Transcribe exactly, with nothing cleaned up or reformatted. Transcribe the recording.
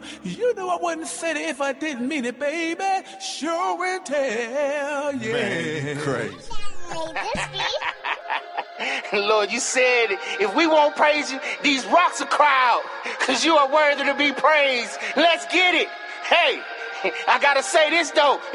you. You know I wouldn't say it if I didn't mean it, baby. Sure and tell, yeah. Man, you crazy. Lord, you said if we won't praise you, these rocks will cry out, because you are worthy to be praised. Let's get it. Hey, I got to say this, though.